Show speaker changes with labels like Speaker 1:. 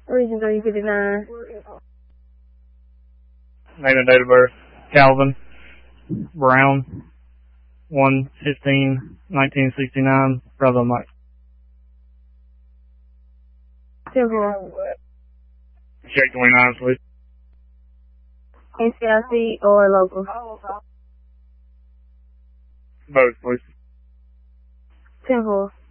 Speaker 1: Region 359.
Speaker 2: Name and date of birth. Calvin Brown, 1/15/1969, brother of Mike.
Speaker 1: 10-4.
Speaker 2: Check 29, please.
Speaker 1: NCIC or local?
Speaker 2: Both, please.
Speaker 1: 10-4.